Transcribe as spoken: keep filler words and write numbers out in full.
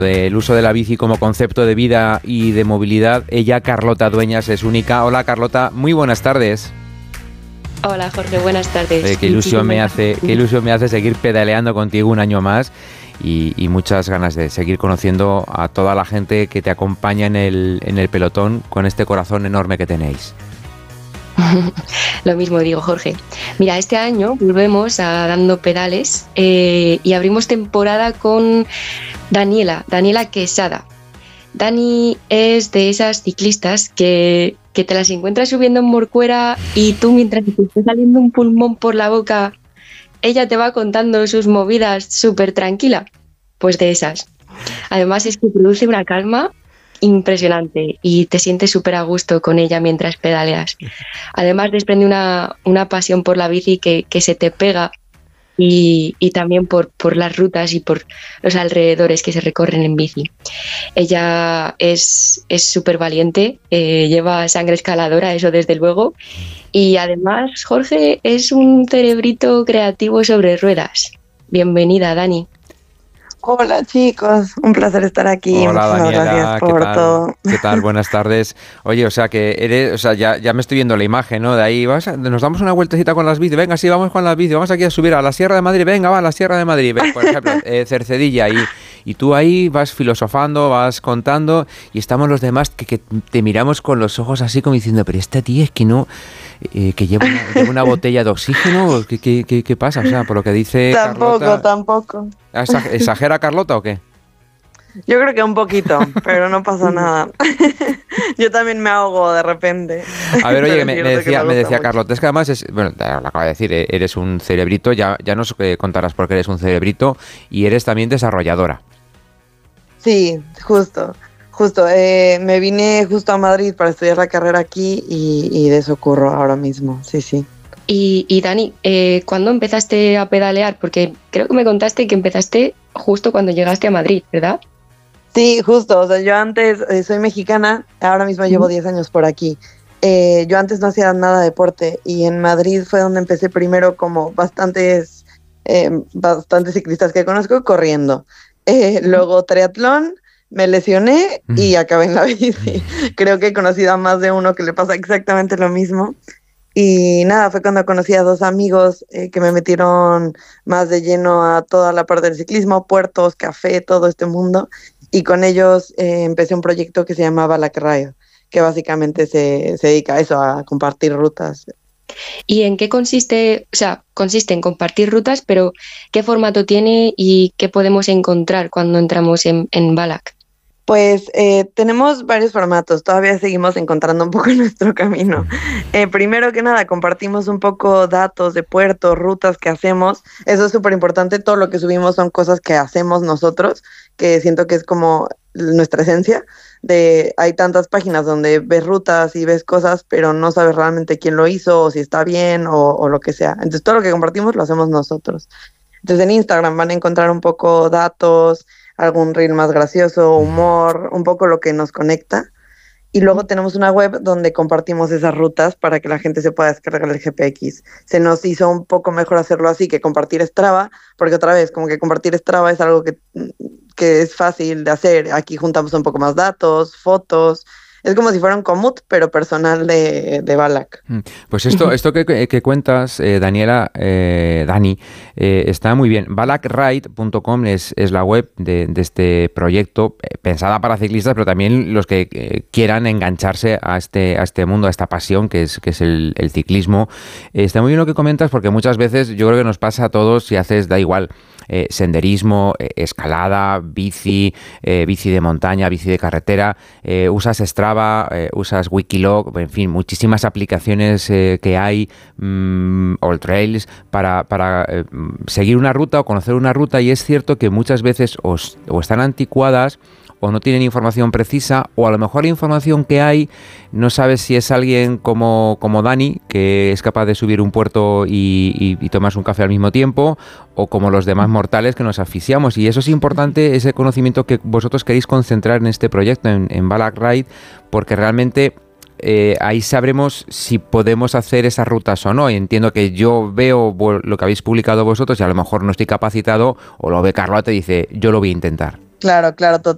del uso de la bici como concepto de vida y de movilidad. Ella, Carlota Dueñas, es única. Hola, Carlota, muy buenas tardes. Hola, Jorge, buenas tardes. Eh, qué ilusión me hace, qué ilusión me hace seguir pedaleando contigo un año más y, y muchas ganas de seguir conociendo a toda la gente que te acompaña en el, en el pelotón con este corazón enorme que tenéis. Lo mismo digo, Jorge. Mira, este año volvemos a Dando Pedales eh, y abrimos temporada con Daniela, Daniela Quesada. Dani es de esas ciclistas que, que te las encuentras subiendo en Morcuera y tú, mientras te está saliendo un pulmón por la boca, ella te va contando sus movidas súper tranquila. Pues de esas. Además es que produce una calma impresionante y te sientes súper a gusto con ella mientras pedaleas. Además desprende una, una pasión por la bici que, que se te pega y, y también por, por las rutas y por los alrededores que se recorren en bici. Ella es es súper valiente, eh, lleva sangre escaladora, eso desde luego, y además Jorge es un cerebrito creativo sobre ruedas. Bienvenida, Dani. Hola chicos, un placer estar aquí. Hola, Muchas Daniela, gracias por ¿qué tal? todo. ¿Qué tal? Buenas tardes. Oye, o sea que eres, o sea, ya, ya me estoy viendo la imagen, ¿no? De ahí vas, a- nos damos una vueltecita con las bicis. Venga, sí, vamos con las bicis. Vamos aquí a subir a la Sierra de Madrid. Venga, va a la Sierra de Madrid. Ve, por ejemplo, eh, Cercedilla y y tú ahí vas filosofando, vas contando y estamos los demás que, que te miramos con los ojos así como diciendo, pero esta tía es que no, eh, que lleva una, lleva una botella de oxígeno. ¿Qué, qué, qué, qué pasa? O sea, por lo que dice Tampoco, Carlota. tampoco. ¿Exa- ¿Exagera Carlota o qué? Yo creo que un poquito, pero no pasa nada. Yo también me ahogo de repente. A ver, oye, Pero me, es me cierto que decía, me gusta decía mucho. Carlota, es que además, es, bueno, te lo acabo de decir, eh, eres un cerebrito, ya, ya nos eh, contarás por qué eres un cerebrito y eres también desarrolladora. Sí, justo, justo. Eh, me vine justo a Madrid para estudiar la carrera aquí y, y de eso ocurro ahora mismo, sí, sí. Y, y Dani, eh, ¿cuándo empezaste a pedalear? Porque creo que me contaste que empezaste justo cuando llegaste a Madrid, ¿verdad? Sí, justo, o sea, yo antes eh, soy mexicana, ahora mismo llevo diez años por aquí. Eh, yo antes no hacía nada de deporte y en Madrid fue donde empecé primero como bastantes, eh, bastantes ciclistas que conozco corriendo. Eh, luego triatlón, me lesioné y acabé en la bici. Creo que he conocido a más de uno que le pasa exactamente lo mismo. Y nada, fue cuando conocí a dos amigos eh, que me metieron más de lleno a toda la parte del ciclismo, puertos, café, todo este mundo. Y con ellos eh, empecé un proyecto que se llama Balac Ride, que básicamente se, se dedica a eso, a compartir rutas. ¿Y en qué consiste? O sea, consiste en compartir rutas, pero ¿qué formato tiene y qué podemos encontrar cuando entramos en, en Balac? Pues eh, tenemos varios formatos, todavía seguimos encontrando un poco nuestro camino. Eh, primero que nada, compartimos un poco datos de puertos, rutas que hacemos. Eso es súper importante, todo lo que subimos son cosas que hacemos nosotros, que siento que es como nuestra esencia. De, hay tantas páginas donde ves rutas y ves cosas, pero no sabes realmente quién lo hizo, o si está bien, o, o lo que sea. Entonces todo lo que compartimos lo hacemos nosotros. Entonces en Instagram van a encontrar un poco datos, algún reel más gracioso, humor, un poco lo que nos conecta. Y luego tenemos una web donde compartimos esas rutas para que la gente se pueda descargar el G P X. Se nos hizo un poco mejor hacerlo así que compartir Strava, porque otra vez, como que compartir Strava es algo que, que es fácil de hacer. Aquí juntamos un poco más datos, fotos. Es como si fuera un Komoot, pero personal de, de Balac. Pues esto, esto que, que cuentas, eh, Daniela, eh, Dani, eh, está muy bien. balac ride punto com es, es la web de, de este proyecto, eh, pensada para ciclistas, pero también los que eh, quieran engancharse a este, a este mundo, a esta pasión que es, que es el, el ciclismo. Eh, está muy bien lo que comentas, porque muchas veces yo creo que nos pasa a todos, si haces, da igual, eh, senderismo, eh, escalada, bici, eh, bici de montaña, bici de carretera, eh, usas Strava, eh, usas Wikilog, en fin, muchísimas aplicaciones eh, que hay, mmm, AllTrails, para, para eh, seguir una ruta o conocer una ruta, y es cierto que muchas veces os, o están anticuadas o no tienen información precisa, o a lo mejor la información que hay no sabes si es alguien como, como Dani, que es capaz de subir un puerto y, y, y tomarse un café al mismo tiempo, o como los demás mortales que nos asfixiamos. Y eso es importante, ese conocimiento que vosotros queréis concentrar en este proyecto, en, en Balac Ride, porque realmente eh, ahí sabremos si podemos hacer esas rutas o no. Y entiendo que yo veo lo que habéis publicado vosotros y a lo mejor no estoy capacitado, o lo ve Carlota y dice, yo lo voy a intentar. Claro, claro, to-